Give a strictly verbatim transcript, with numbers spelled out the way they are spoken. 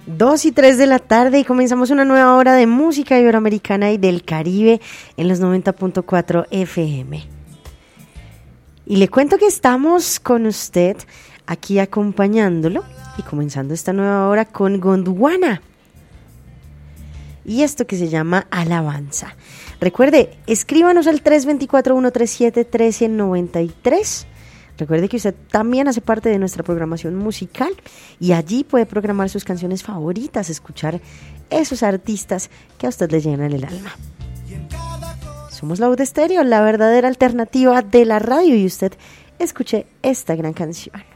Dos y tres de la tarde y comenzamos una nueva hora de música iberoamericana y del Caribe en los noventa punto cuatro F M. Y le cuento que estamos con usted aquí acompañándolo y comenzando esta nueva hora con Gondwana. Y esto que se llama Alabanza. Recuerde, escríbanos al tres dos cuatro, uno tres siete, uno tres nueve tres. Recuerde que usted también hace parte de nuestra programación musical y allí puede programar sus canciones favoritas, escuchar esos artistas que a usted le llenan el alma. Somos La Voz de Estéreo, la verdadera alternativa de la radio, y usted escuche esta gran canción.